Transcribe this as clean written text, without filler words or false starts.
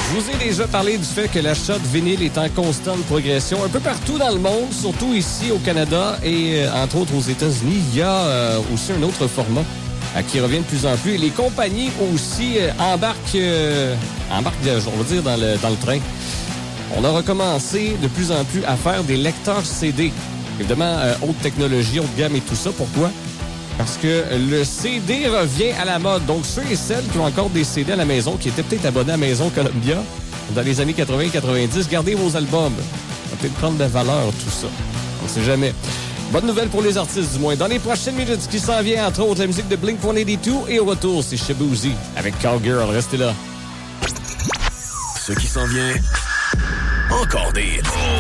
Je vous ai déjà parlé du fait que l'achat de vinyle est en constante progression un peu partout dans le monde, surtout ici au Canada et entre autres aux États-Unis. Il y a aussi un autre format qui revient de plus en plus. Et les compagnies aussi embarquent, on va dire, dans le train. On a recommencé de plus en plus à faire des lecteurs CD. Évidemment, haute technologie, haute gamme et tout ça. Pourquoi? Parce que le CD revient à la mode. Donc, ceux et celles qui ont encore des CD à la maison, qui étaient peut-être abonnés à Maison Columbia dans les années 80-90, gardez vos albums. Ça va peut-être prendre de la valeur, tout ça. On ne sait jamais. Bonne nouvelle pour les artistes, du moins. Dans les prochaines minutes, ce qui s'en vient, entre autres, la musique de Blink-182. Et au retour, c'est Shaboozey avec Cowgirl. Restez là. Ce qui s'en vient, encore des hits.